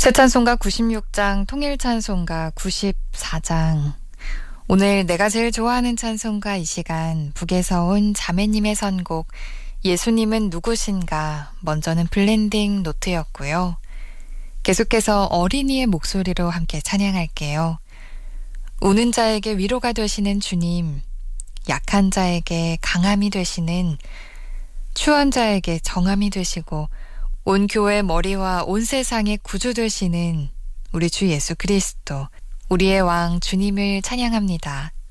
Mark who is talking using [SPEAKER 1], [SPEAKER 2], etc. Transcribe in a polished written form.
[SPEAKER 1] 새 찬송가 96장, 통일 찬송가 94장. 오늘 내가 제일 좋아하는 찬송가 이 시간 북에서 온 자매님의 선곡 예수님은 누구신가 먼저는 블렌딩 노트였고요. 계속해서 어린이의 목소리로 함께 찬양할게요. 우는 자에게 위로가 되시는 주님, 약한 자에게 강함이 되시는 추한 자에게 정함이 되시고 온 교회 머리와 온 세상의 구주 되시는 우리 주 예수 그리스도, 우리의 왕 주님을 찬양합니다.